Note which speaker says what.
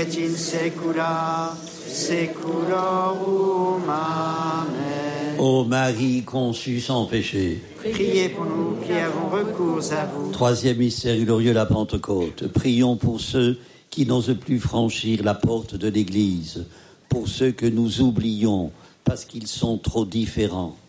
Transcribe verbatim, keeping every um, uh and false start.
Speaker 1: et in saecula saeculorum. Amen.
Speaker 2: Ô Marie conçue sans péché,
Speaker 1: Priez pour nous qui avons recours à vous.
Speaker 2: troisième mystère glorieux, la Pentecôte. Prions pour ceux qui n'osent plus franchir la porte de l'Église, pour ceux que nous oublions parce qu'ils sont trop différents.